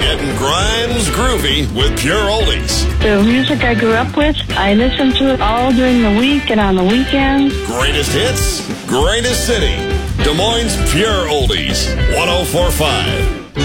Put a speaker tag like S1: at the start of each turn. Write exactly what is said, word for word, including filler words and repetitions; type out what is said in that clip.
S1: Getting Grimes groovy with Pure Oldies.
S2: The music I grew up with, I listen to it all during the week and on the weekends.
S1: Greatest hits, greatest city. Des Moines Pure Oldies, one oh four point five.